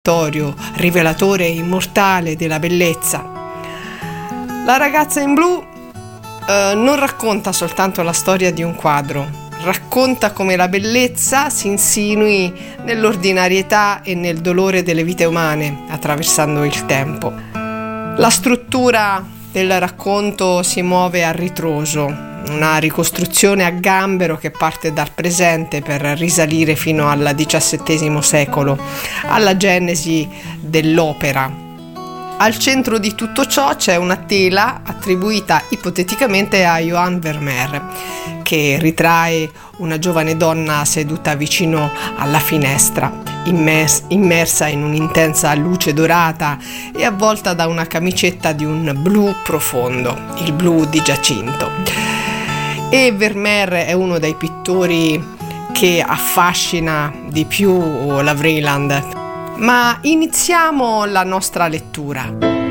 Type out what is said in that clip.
rivelatore e immortale della bellezza. La ragazza in blu non racconta soltanto la storia di un quadro, racconta come la bellezza si insinui nell'ordinarietà e nel dolore delle vite umane attraversando il tempo. La struttura del racconto si muove a ritroso, una ricostruzione a gambero che parte dal presente per risalire fino al XVII secolo, alla genesi dell'opera. Al centro di tutto ciò c'è una tela attribuita ipoteticamente a Johann Vermeer, che ritrae una giovane donna seduta vicino alla finestra, immersa in un'intensa luce dorata e avvolta da una camicetta di un blu profondo, il blu di giacinto. E Vermeer è uno dei pittori che affascina di più la Vreeland. Ma iniziamo la nostra lettura.